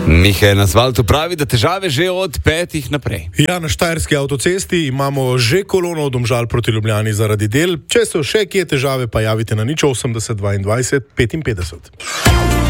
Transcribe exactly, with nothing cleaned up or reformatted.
Mihe na asfaltu pravi, da težave že od petih naprej. Ja, na štajerski avtocesti imamo že kolono od Domžal proti Ljubljani zaradi del. Če so še kje težave, pa javite na nič osemdeset dvaindvajset petinpetdeset.